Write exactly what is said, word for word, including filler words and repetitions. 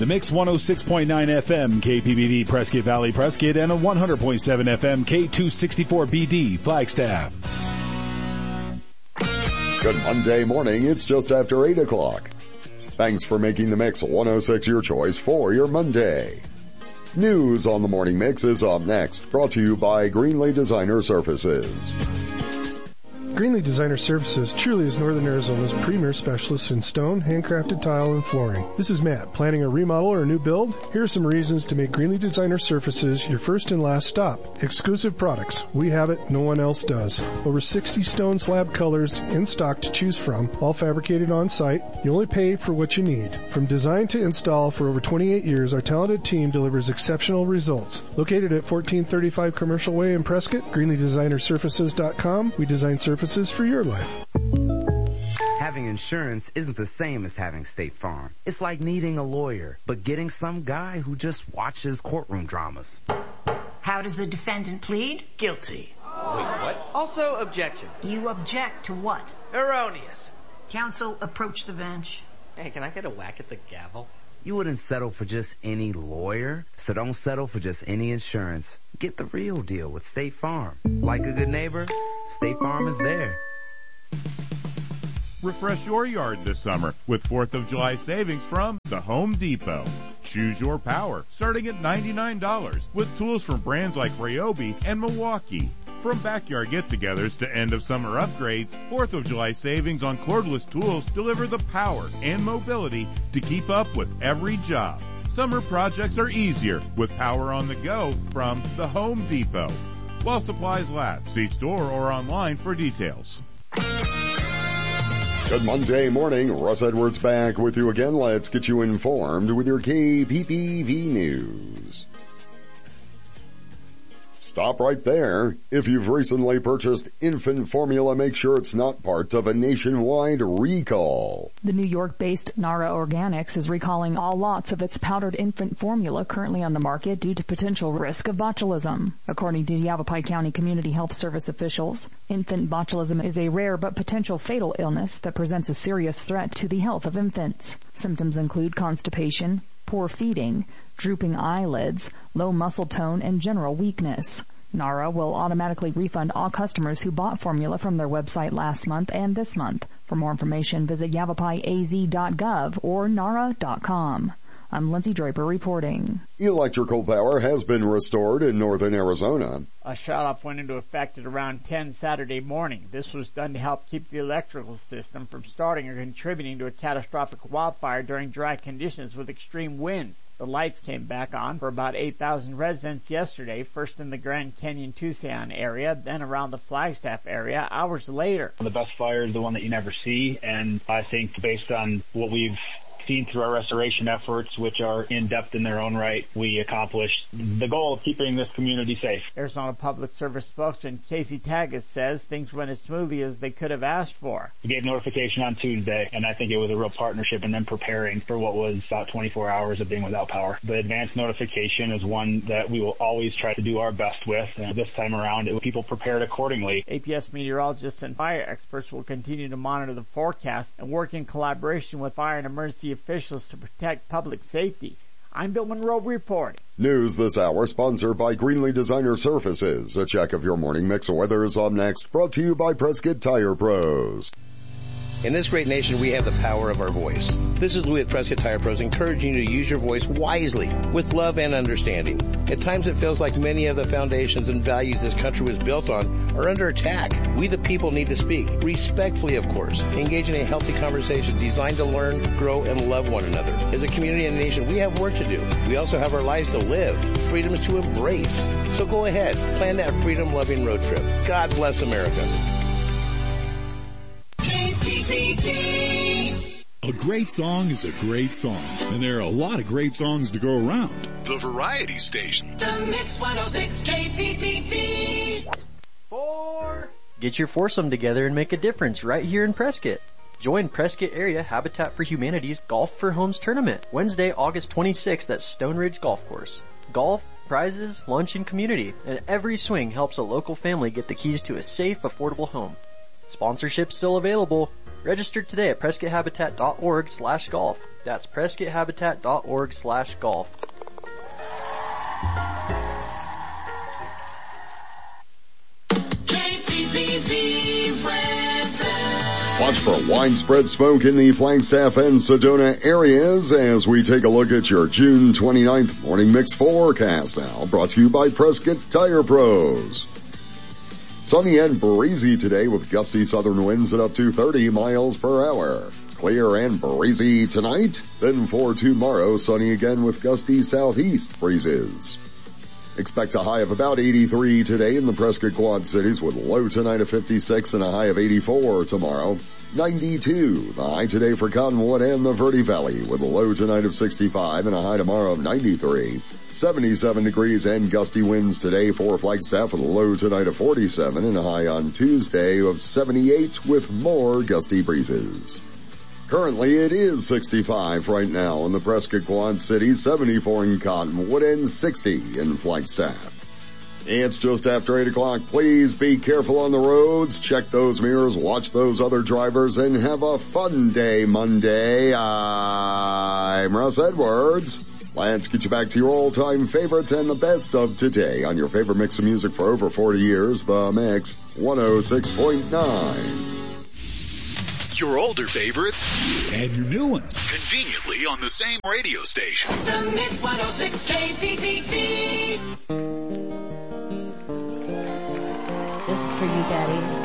The Mix one oh six point nine F M, K P B V Prescott Valley Prescott, and a one hundred point seven F M, K two sixty-four B D Flagstaff. Good Monday morning. It's just after eight o'clock. Thanks for making the Mix one oh six your choice for your Monday. News on the Morning Mix is up next, brought to you by Greenlee Designer Services. Greenlee Designer Services truly is Northern Arizona's premier specialist in stone, handcrafted tile, and flooring. This is Matt. Planning a remodel or a new build? Here are some reasons to make Greenlee Designer Services your first and last stop. Exclusive products. We have it. No one else does. Over sixty stone slab colors in stock to choose from, all fabricated on site. You only pay for what you need. From design to install for over twenty-eight years, our talented team delivers exceptional results. Located at fourteen thirty-five Commercial Way in Prescott, greenlee designer services dot com. We design surfaces for your life. Having insurance isn't the same as having State Farm. It's like needing a lawyer, but getting some guy who just watches courtroom dramas. How does the defendant plead? Guilty. Wait, what? Also, objection. You object to what? Erroneous. Counsel, approach the bench. Hey, can I get a whack at the gavel? You wouldn't settle for just any lawyer, so don't settle for just any insurance. Get the real deal with State Farm. Like a good neighbor, State Farm is there. Refresh your yard this summer with fourth of July savings from the Home Depot. Choose your power, starting at ninety-nine dollars, with tools from brands like Ryobi and Milwaukee. From backyard get-togethers to end-of-summer upgrades, fourth of July savings on cordless tools deliver the power and mobility to keep up with every job. Summer projects are easier with power on the go from the Home Depot. While supplies last, see store or online for details. Good Monday morning. Russ Edwards back with you again. Let's get you informed with your K P P V News. Stop right there. If you've recently purchased infant formula, make sure it's not part of a nationwide recall. The New York-based Nara Organics is recalling all lots of its powdered infant formula currently on the market due to potential risk of botulism. According to Yavapai County Community Health Service officials, infant botulism is a rare but potential fatal illness that presents a serious threat to the health of infants. Symptoms include constipation, poor feeding, drooping eyelids, low muscle tone, and general weakness. Nara will automatically refund all customers who bought formula from their website last month and this month. For more information, visit yavapai a z dot gov or nara dot com. I'm Lindsay Draper reporting. Electrical power has been restored in northern Arizona. A shutoff went into effect at around ten Saturday morning. This was done to help keep the electrical system from starting or contributing to a catastrophic wildfire during dry conditions with extreme winds. The lights came back on for about eight thousand residents yesterday, first in the Grand Canyon Tucson area, then around the Flagstaff area hours later. The best fire is the one that you never see, and I think based on what we've seen through our restoration efforts, which are in-depth in their own right, we accomplished the goal of keeping this community safe. Arizona Public Service spokesman Casey Taggart says things went as smoothly as they could have asked for. We gave notification on Tuesday, and I think it was a real partnership in them preparing for what was about twenty-four hours of being without power. The advance notification is one that we will always try to do our best with, and this time around, it was people prepared accordingly. A P S meteorologists and fire experts will continue to monitor the forecast and work in collaboration with fire and emergency officials to protect public safety. I'm Bill Monroe reporting. News this hour sponsored by Greenlee Designer Services. A check of your morning mix of weather is up next, brought to you by Prescott Tire Pros. In this great nation, we have the power of our voice. This is Louis at Prescott Tire Pros, encouraging you to use your voice wisely, with love and understanding. At times it feels like many of the foundations and values this country was built on are under attack. We the people need to speak, respectfully of course, engage in a healthy conversation designed to learn, grow, and love one another. As a community and a nation, we have work to do. We also have our lives to live, freedoms to embrace. So go ahead, plan that freedom-loving road trip. God bless America. A great song is a great song, and there are a lot of great songs to go around. The Variety Station. The Mix one oh six K P P V. Four. Get your foursome together and make a difference right here in Prescott. Join Prescott Area Habitat for Humanity's Golf for Homes Tournament, Wednesday, August twenty-sixth at Stone Ridge Golf Course. Golf, prizes, lunch, and community, and every swing helps a local family get the keys to a safe, affordable home. Sponsorship still available. Register today at prescotthabitat.org slash golf. That's prescotthabitat.org slash golf. Watch for widespread smoke in the Flagstaff and Sedona areas as we take a look at your June twenty-ninth morning mix forecast now, brought to you by Prescott Tire Pros. Sunny and breezy today with gusty southern winds at up to thirty miles per hour. Clear and breezy tonight, then for tomorrow, sunny again with gusty southeast breezes. Expect a high of about eighty-three today in the Prescott Quad Cities with a low tonight of fifty-six and a high of eighty-four tomorrow. ninety-two, the high today for Cottonwood and the Verde Valley with a low tonight of sixty-five and a high tomorrow of ninety-three. seventy-seven degrees and gusty winds today for Flagstaff with a low tonight of forty-seven and a high on Tuesday of seventy-eight with more gusty breezes. Currently it is sixty-five right now in the Prescott Quad Cities, seventy-four in Cottonwood and sixty in Flagstaff. It's just after eight o'clock. Please be careful on the roads. Check those mirrors, watch those other drivers, and have a fun day Monday. I'm Russ Edwards. Let's get you back to your all-time favorites and the best of today on your favorite mix of music for over forty years, The Mix one oh six point nine. Your older favorites and your new ones conveniently on the same radio station. The Mix one oh six K P P V. This is for you, Daddy.